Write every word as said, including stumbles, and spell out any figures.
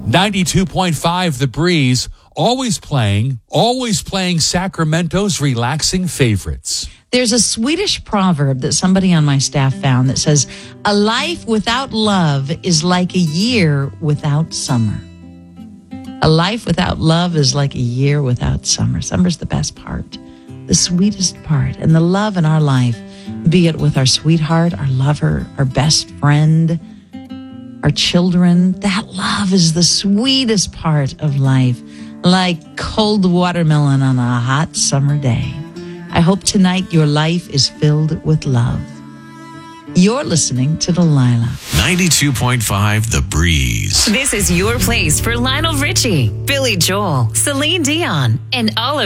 ninety-two point five The Breeze, always playing, always playing Sacramento's relaxing favorites. There's a Swedish proverb that somebody on my staff found that says, a life without love is like a year without summer. A life without love is like a year without summer. Summer's the best part, the sweetest part. And the love in our life, be it with our sweetheart, our lover, our best friend, our children, that love is the sweetest part of life, like cold watermelon on a hot summer day. I hope tonight your life is filled with love. You're listening to Delilah. ninety-two point five The Breeze. This is your place for Lionel Richie, Billy Joel, Celine Dion, and all of